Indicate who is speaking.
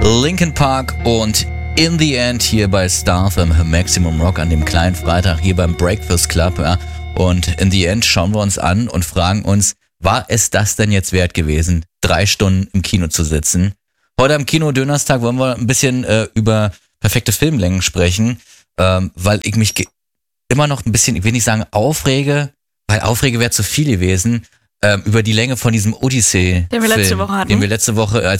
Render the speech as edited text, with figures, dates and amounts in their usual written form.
Speaker 1: Linkin Park und In the End hier bei Star FM Maximum Rock an dem kleinen Freitag hier beim Breakfast Club. Ja. Und In the End schauen wir uns an und fragen uns, war es das denn jetzt wert gewesen, 3 Stunden im Kino zu sitzen? Heute am Kino-Dönerstag wollen wir ein bisschen über perfekte Filmlängen sprechen, weil ich mich immer noch ein bisschen, ich will nicht sagen aufrege, weil Aufrege wäre zu viel gewesen, über die Länge von diesem Odyssey-Film,
Speaker 2: den wir letzte Woche hatten.
Speaker 1: Den wir letzte Woche